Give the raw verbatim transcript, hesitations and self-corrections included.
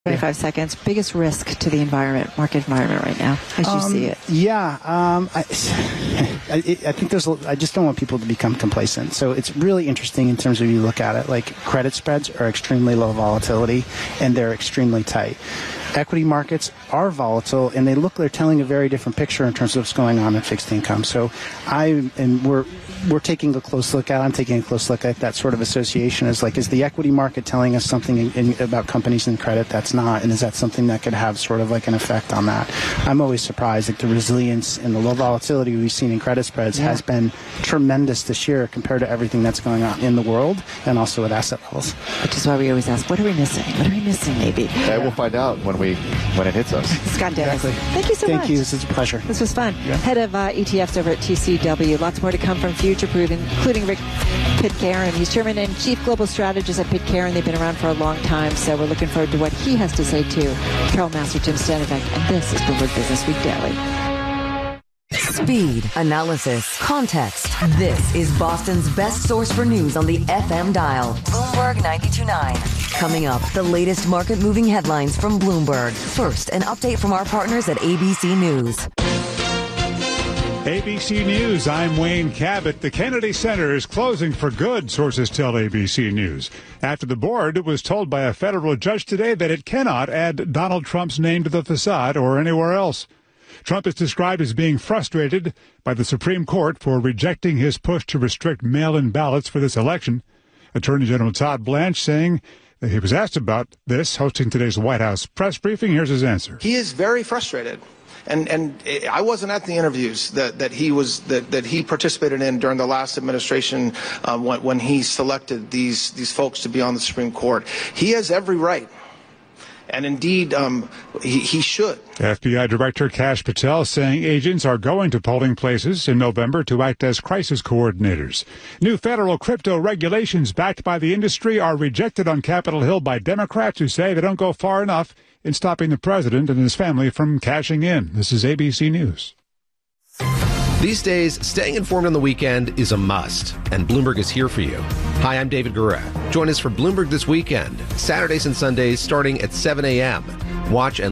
twenty-five seconds. Biggest risk to the environment, market environment right now, as you um, see it? Yeah. Um, I, I, I think there's, I just don't want people to become complacent. So it's really interesting in terms of you look at it, like credit spreads are extremely low volatility and they're extremely tight. Equity markets are volatile, and they look, they're telling a very different picture in terms of what's going on in fixed income. So I, and we're, we're taking a close look at, I'm taking a close look at that sort of association as like, is the equity market telling us something in, in, about companies and credit that's not, and is that something that could have sort of like an effect on that? I'm always surprised that the resilience and the low volatility we've seen in credit spreads yeah. has been tremendous this year compared to everything that's going on in the world and also at asset levels. Which is why we always ask, what are we missing? What are we missing maybe? Yeah, we'll find out when we when it hits us. Scott Davis, exactly. thank you so thank much. Thank you. This is a pleasure. This was fun. Yeah. Head of uh, E T Fs over at T C W. Lots more to come from Futureproof, including Rick Pitcairn. He's Chairman and Chief Global Strategist at Pitcairn. They've been around for a long time, so we're looking forward to what he has to say too. Carol Master, Tim Stanivek, and this is Bloomberg Business Week Daily. Speed, analysis, context. This is Boston's best source for news on the F M dial. Bloomberg ninety-two point nine. Coming up, the latest market-moving headlines from Bloomberg. First, an update from our partners at A B C News. A B C News, I'm Wayne Cabot. The Kennedy Center is closing for good, sources tell A B C News. After the board was told by a federal judge today that it cannot add Donald Trump's name to the facade or anywhere else. Trump is described as being frustrated by the Supreme Court for rejecting his push to restrict mail-in ballots for this election. Attorney General Todd Blanche saying that he was asked about this, hosting today's White House press briefing. Here's his answer. He is very frustrated. And and I wasn't at the interviews that, that he was that, that he participated in during the last administration um, when, when he selected these these folks to be on the Supreme Court. He has every right. And indeed, um, he, he should. F B I Director Kash Patel saying agents are going to polling places in November to act as crisis coordinators. New federal crypto regulations backed by the industry are rejected on Capitol Hill by Democrats who say they don't go far enough in stopping the president and his family from cashing in. This is A B C News. These days, staying informed on the weekend is a must, and Bloomberg is here for you. Hi, I'm David Gura. Join us for Bloomberg This Weekend, Saturdays and Sundays starting at seven a.m. Watch and